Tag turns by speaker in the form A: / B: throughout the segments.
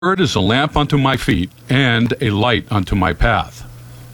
A: Word is a lamp unto my feet and a light unto my path.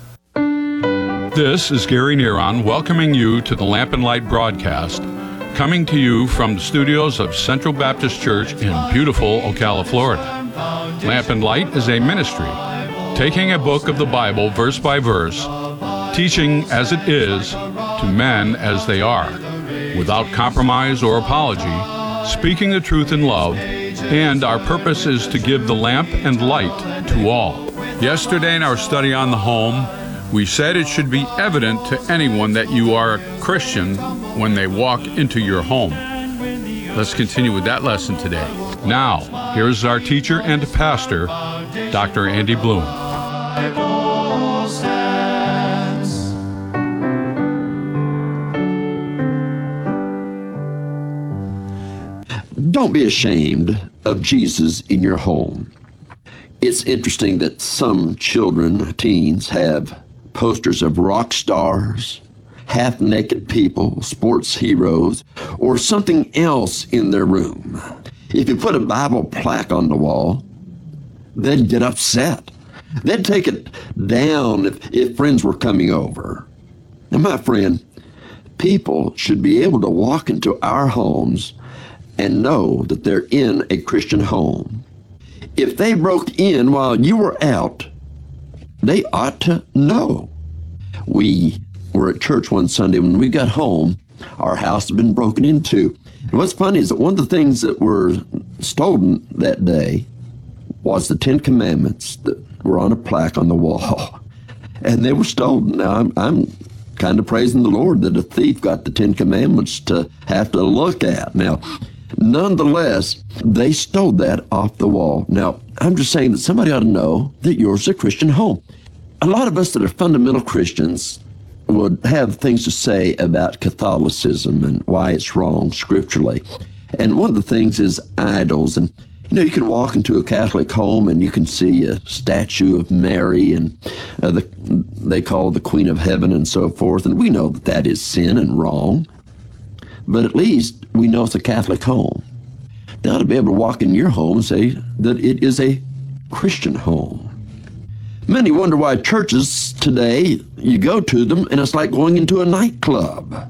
A: This is Gary Neron welcoming you to the Lamp and Light broadcast, coming to you from the studios of Central Baptist Church in beautiful Ocala, Florida. Lamp and Light is a ministry, taking a book of the Bible verse by verse, teaching as it is to men as they are, without compromise or apology, speaking the truth in love, and our purpose is to give the lamp and light to all. Yesterday in our study on the home, we said it should be evident to anyone that you are a Christian when they walk into your home. Let's continue with that lesson today. Now, here's our teacher and pastor, Dr. Andy Bloom.
B: Don't be ashamed of Jesus in your home. It's interesting that some children, teens, have posters of rock stars, half-naked people, sports heroes, or something else in their room. If you put a Bible plaque on the wall, they'd get upset. They'd take it down if friends were coming over. Now, my friend, people should be able to walk into our homes and know that they're in a Christian home. If they broke in while you were out, they ought to know. We were at church one Sunday. When we got home, our house had been broken into. And what's funny is that one of the things that were stolen that day was the Ten Commandments that were on a plaque on the wall. And they were stolen. Now, I'm kind of praising the Lord that a thief got the Ten Commandments to have to look at. Now, nonetheless, they stole that off the wall. Now, I'm just saying that somebody ought to know that yours is a Christian home. A lot of us that are fundamental Christians would have things to say about Catholicism and why it's wrong scripturally. And one of the things is idols. And, you can walk into a Catholic home and you can see a statue of Mary and they call the Queen of Heaven and so forth. And we know that that is sin and wrong. But at least we know it's a Catholic home. They ought to be able to walk in your home and say that it is a Christian home. Many wonder why churches today, you go to them and it's like going into a nightclub.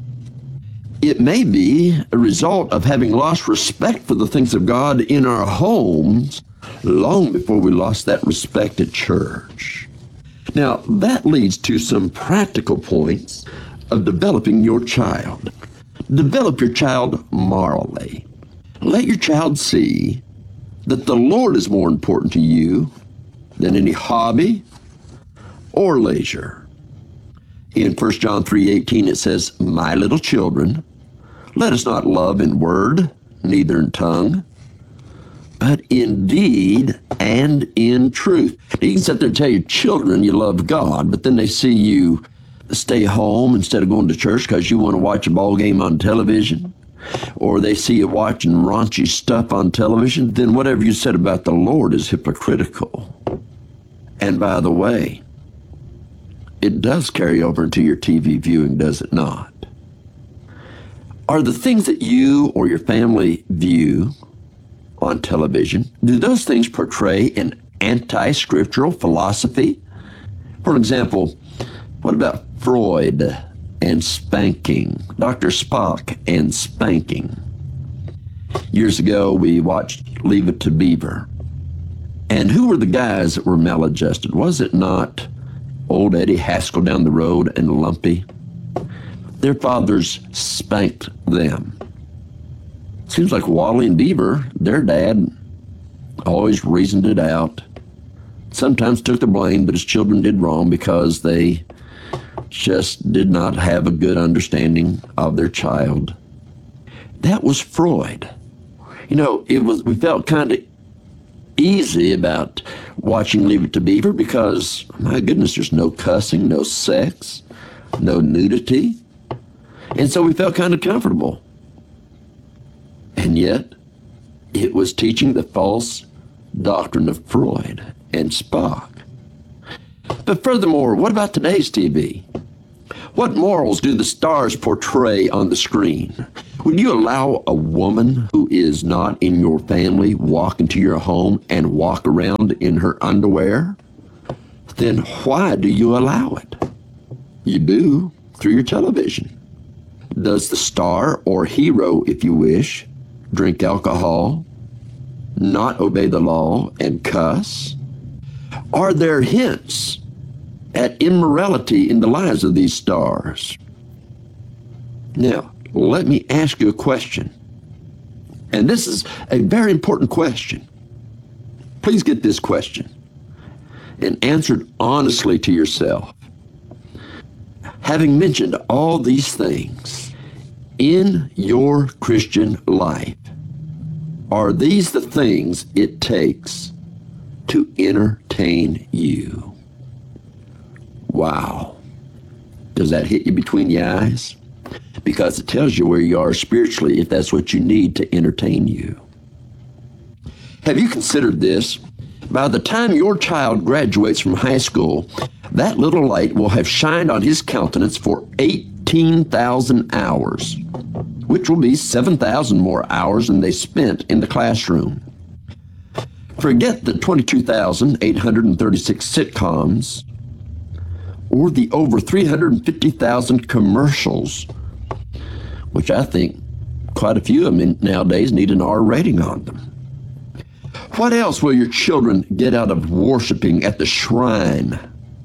B: It may be a result of having lost respect for the things of God in our homes long before we lost that respect at church. Now, that leads to some practical points of developing your child. Develop your child morally. Let your child see that the Lord is more important to you than any hobby or leisure. In 1 John 3:18 it says, "My little children, let us not love in word, neither in tongue, but in deed and in truth." You can sit there and tell your children you love God, but then they see you stay home instead of going to church because you want to watch a ball game on television, or they see you watching raunchy stuff on television, then whatever you said about the Lord is hypocritical. And by the way, it does carry over into your TV viewing, does it not? Are the things that you or your family view on television, do those things portray an anti-scriptural philosophy? For example, what about Freud and spanking? Dr. Spock and spanking. Years ago, we watched Leave It to Beaver. And who were the guys that were maladjusted? Was it not old Eddie Haskell down the road and Lumpy? Their fathers spanked them. Seems like Wally and Beaver, their dad always reasoned it out. Sometimes took the blame, but his children did wrong because they just did not have a good understanding of their child. That was Freud. We felt kind of easy about watching Leave It to Beaver because, my goodness, there's no cussing, no sex, no nudity. And so we felt kind of comfortable. And yet, it was teaching the false doctrine of Freud and Spock. But furthermore, what about today's TV? What morals do the stars portray on the screen? Will you allow a woman who is not in your family walk into your home and walk around in her underwear? Then why do you allow it? You do through your television. Does the star or hero, if you wish, drink alcohol, not obey the law, and cuss? Are there hints at immorality in the lives of these stars? Now, let me ask you a question. And this is a very important question. Please get this question and answer it honestly to yourself. Having mentioned all these things in your Christian life, are these the things it takes to entertain you? Wow. Does that hit you between the eyes? Because it tells you where you are spiritually if that's what you need to entertain you. Have you considered this? By the time your child graduates from high school, that little light will have shined on his countenance for 18,000 hours, which will be 7,000 more hours than they spent in the classroom. Forget the 22,836 sitcoms or the over 350,000 commercials, which I think quite a few of them nowadays need an R rating on them. What else will your children get out of worshiping at the shrine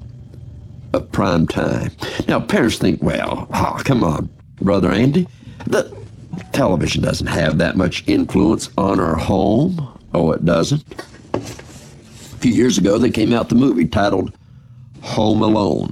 B: of prime time? Now, parents think, well, come on, Brother Andy, the television doesn't have that much influence on our home. Oh, it doesn't. A few years ago, they came out the movie titled Home Alone.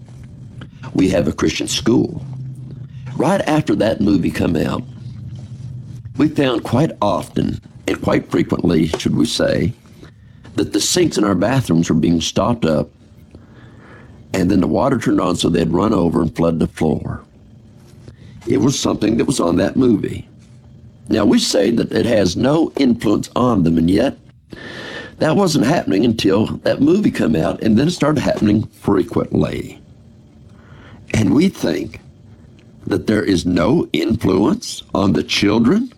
B: We have a Christian school. Right after that movie come out, we found quite often, and quite frequently, should we say, that the sinks in our bathrooms were being stopped up, and then the water turned on so they'd run over and flood the floor. It was something that was on that movie. Now, we say that it has no influence on them, and yet that wasn't happening until that movie came out, and then it started happening frequently. And we think that there is no influence on the children.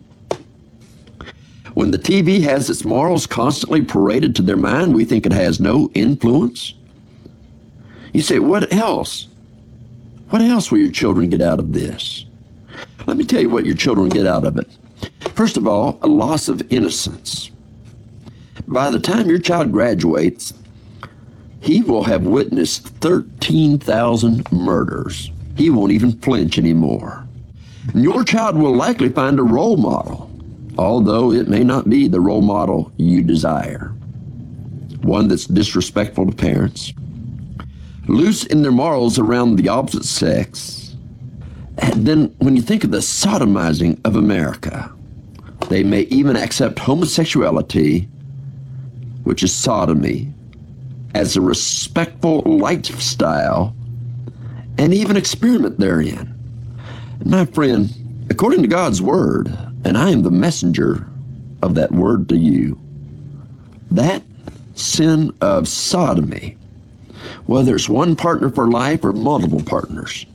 B: When the TV has its morals constantly paraded to their mind, we think it has no influence. You say, what else? What else will your children get out of this? Let me tell you what your children get out of it. First of all, a loss of innocence. By the time your child graduates, he will have witnessed 13,000 murders. He won't even flinch anymore. And your child will likely find a role model, although it may not be the role model you desire. One that's disrespectful to parents, loose in their morals around the opposite sex. And then when you think of the sodomizing of America, they may even accept homosexuality, which is sodomy, as a respectful lifestyle and even experiment therein. My friend, according to God's word, and I am the messenger of that word to you, that sin of sodomy, whether it's one partner for life or multiple partners,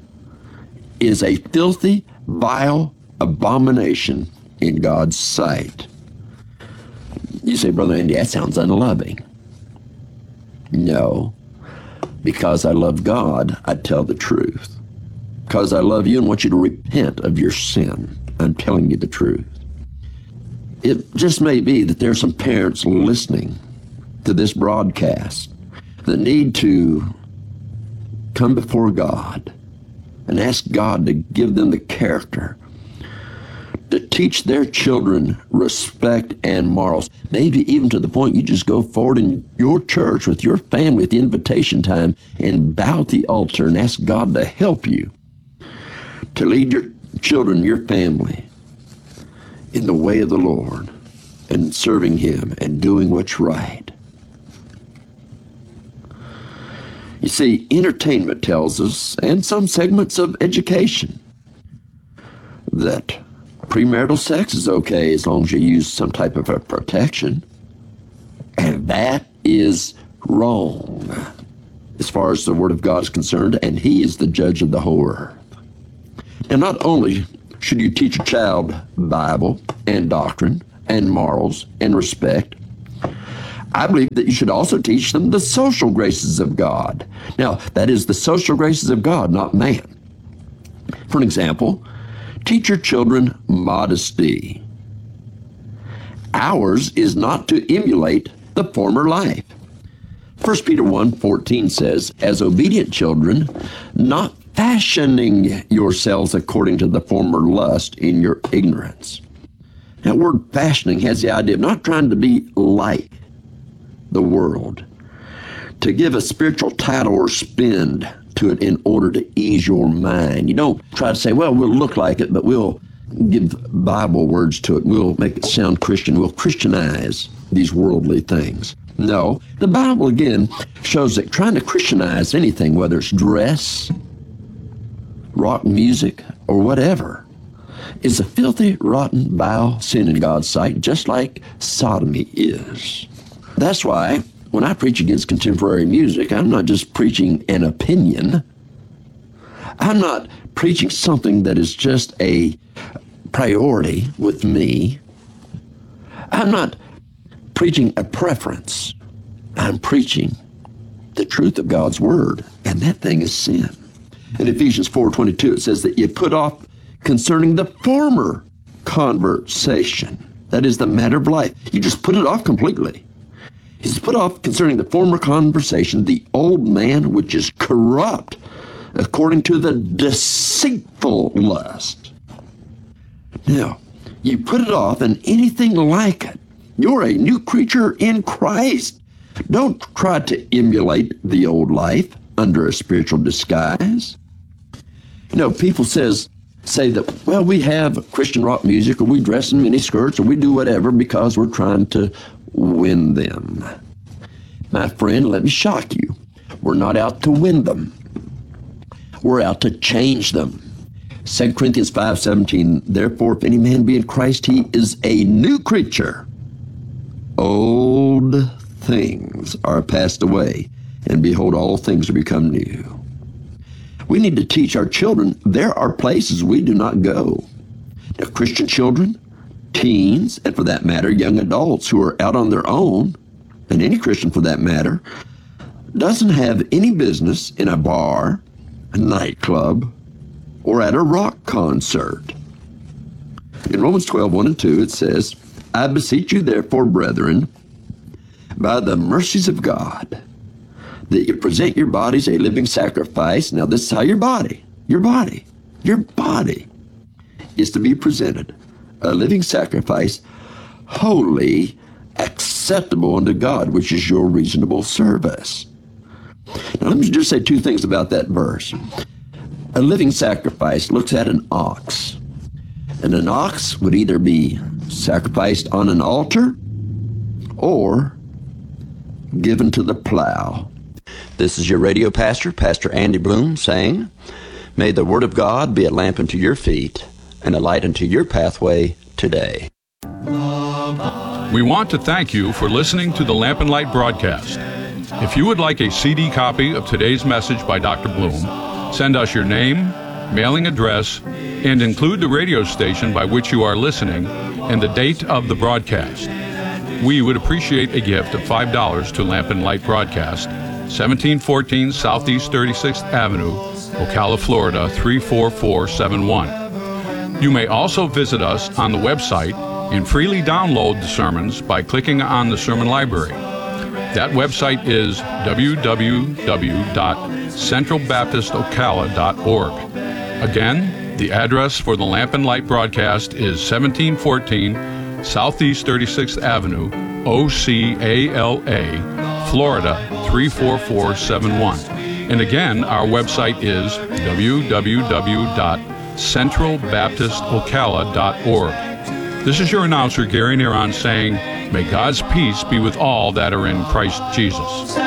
B: is a filthy, vile abomination in God's sight. You say, Brother Andy, that sounds unloving. No, because I love God, I tell the truth. Because I love you and want you to repent of your sin, I'm telling you the truth. It just may be that there are some parents listening to this broadcast that need to come before God and ask God to give them the character to teach their children respect and morals, maybe even to the point you just go forward in your church with your family at the invitation time and bow at the altar and ask God to help you to lead your children, your family, in the way of the Lord and serving Him and doing what's right. You see, entertainment tells us, and some segments of education, that premarital sex is okay as long as you use some type of a protection. And that is wrong as far as the Word of God is concerned, and He is the judge of the whole earth. And not only should you teach a child Bible and doctrine and morals and respect, I believe that you should also teach them the social graces of God. Now, that is the social graces of God, not man. For an example, teach your children modesty. Ours is not to emulate the former life. 1 Peter 1:14 says, as obedient children, not fashioning yourselves according to the former lust in your ignorance. That word fashioning has the idea of not trying to be like the world, to give a spiritual title or spin to it in order to ease your mind. You don't try to say, well, we'll look like it, but we'll give Bible words to it. We'll make it sound Christian. We'll Christianize these worldly things. No, the Bible, again, shows that trying to Christianize anything, whether it's dress, rock music, or whatever, is a filthy, rotten, vile sin in God's sight, just like sodomy is. That's why when I preach against contemporary music, I'm not just preaching an opinion. I'm not preaching something that is just a priority with me. I'm not preaching a preference. I'm preaching the truth of God's word, and that thing is sin. In Ephesians 4:22, it says that you put off concerning the former conversation. That is the matter of life. You just put it off completely. He's put off concerning the former conversation, the old man which is corrupt according to the deceitful lust. Now, you put it off and anything like it. You're a new creature in Christ. Don't try to emulate the old life under a spiritual disguise. You know, people say that, well, we have Christian rock music, or we dress in mini skirts, or we do whatever because we're trying to win them. My friend, let me shock you. We're not out to win them. We're out to change them. 2 Corinthians 5:17, therefore, if any man be in Christ, he is a new creature. Old things are passed away, and behold, all things are become new. We need to teach our children there are places we do not go. Now, Christian children, teens, and for that matter, young adults who are out on their own, and any Christian for that matter, doesn't have any business in a bar, a nightclub, or at a rock concert. In Romans 12:1-2, it says, I beseech you therefore, brethren, by the mercies of God, that you present your bodies a living sacrifice. Now, this is how your body is to be presented, a living sacrifice, holy, acceptable unto God, which is your reasonable service. Now, let me just say two things about that verse. A living sacrifice looks at an ox, and an ox would either be sacrificed on an altar or given to the plow. This is your radio pastor, Pastor Andy Bloom, saying, may the word of God be a lamp unto your feet and a light unto your pathway today.
A: We want to thank you for listening to the Lamp and Light broadcast. If you would like a CD copy of today's message by Dr. Bloom, send us your name, mailing address, and include the radio station by which you are listening and the date of the broadcast. We would appreciate a gift of $5 to Lamp and Light Broadcast, 1714 Southeast 36th Avenue, Ocala, Florida 34471. You may also visit us on the website and freely download the sermons by clicking on the sermon library. That website is www.centralbaptistocala.org. Again, the address for the Lamp and Light broadcast is 1714 Southeast 36th Avenue, Ocala, Florida 34471. And again, our website is www.centralbaptistocala.org. This is your announcer, Gary Neron, saying, may God's peace be with all that are in Christ Jesus.